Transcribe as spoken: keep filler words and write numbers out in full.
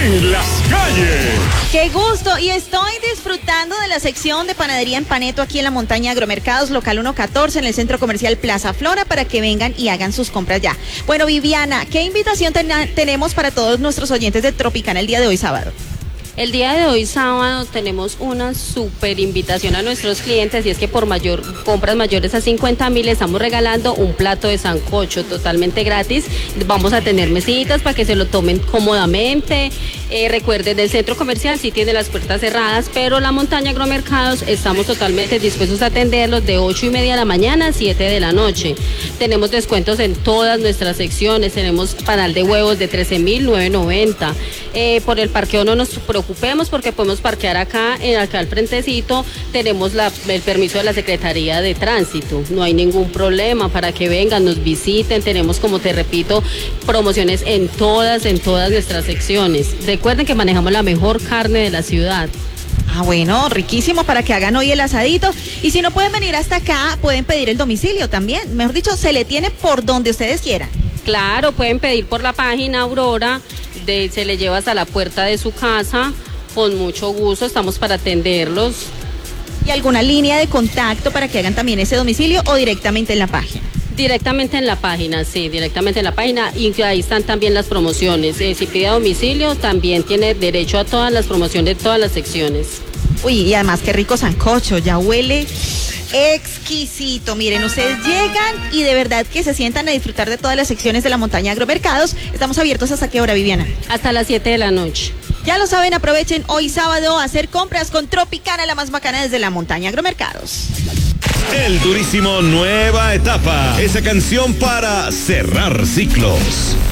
en las calles. ¡Qué gusto! Y estoy disfrutando de la sección de panadería en Paneto aquí en la montaña Agromercados, local ciento catorce, en el centro comercial Plaza Flora, para que vengan y hagan sus compras ya. Bueno, Viviana, ¿qué invitación ten- tenemos para todos nuestros oyentes de Tropicana el día de hoy, sábado? El día de hoy, sábado, tenemos una súper invitación a nuestros clientes y es que por mayor compras mayores a cincuenta mil estamos regalando un plato de sancocho totalmente gratis. Vamos a tener mesitas para que se lo tomen cómodamente. Eh, recuerden, el centro comercial sí tiene las puertas cerradas, pero la montaña Agromercados estamos totalmente dispuestos a atenderlos de ocho y media de la mañana a siete de la noche. Tenemos descuentos en todas nuestras secciones, tenemos panal de huevos de trece mil novecientos noventa. Eh, por el parqueo no nos preocupemos porque podemos parquear acá, en acá al frentecito, tenemos la, el permiso de la Secretaría de Tránsito, no hay ningún problema para que vengan, nos visiten, tenemos, como te repito, promociones en todas, en todas nuestras secciones. Recuerden que manejamos la mejor carne de la ciudad. Ah, bueno, riquísimo para que hagan hoy el asadito. Y si no pueden venir hasta acá, pueden pedir el domicilio también. Mejor dicho, se le tiene por donde ustedes quieran. Claro, pueden pedir por la página Aurora, de, se le lleva hasta la puerta de su casa, con mucho gusto, estamos para atenderlos. ¿Y alguna línea de contacto para que hagan también ese domicilio o directamente en la página? Directamente en la página, sí, directamente en la página, y ahí están también las promociones. Eh, si pide a domicilio, también tiene derecho a todas las promociones de todas las secciones. Uy, y además qué rico sancocho, ya huele exquisito. Miren, ustedes llegan y de verdad que se sientan a disfrutar de todas las secciones de la montaña Agromercados. Estamos abiertos ¿hasta qué hora, Viviana? Hasta las siete de la noche. Ya lo saben, aprovechen hoy sábado a hacer compras con Tropicana, la más bacana desde la montaña Agromercados. El Durísimo, nueva etapa. Esa canción para cerrar ciclos.